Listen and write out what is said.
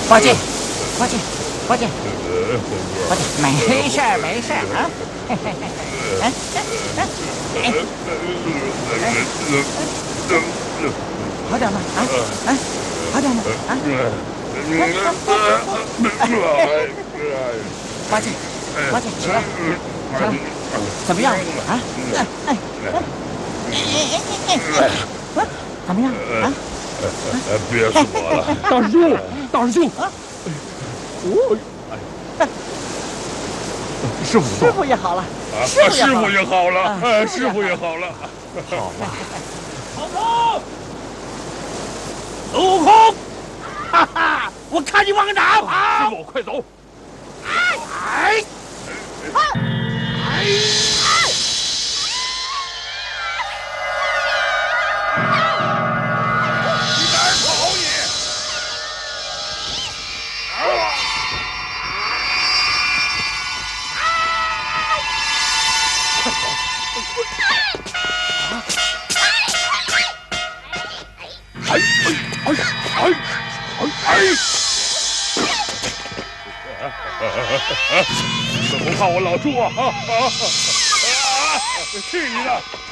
伙计，伙计，伙计，伙计，没事儿，没事儿啊。好点吗？啊啊，好点吗？啊！伙计，伙计，起来，起来，怎么样？啊？怎么样？啊？ 别说了， 大师兄，大师兄，我，师傅， 师傅也好了， 师傅也好了，师傅也好了， 好吧。 孙悟空，孙悟空，哈哈，我看你往哪跑！ 师傅，快走！ 哎！ 怎么怕我老猪啊？去你的！